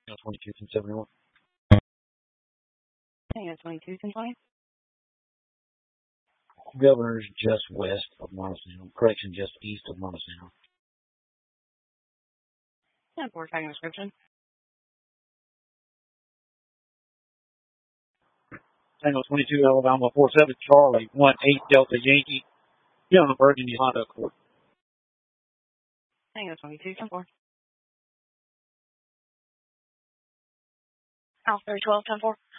22, 1071. Tango 22, 1020. Governor's just west of Montesano. Correction, just east of Montesano. 10-4, tagging description. Tango 22, Alabama 47, Charlie 18 Delta Yankee. Young Burgundy Honda Accord. Tango 22, 10-4. Alpha 12, 10-4.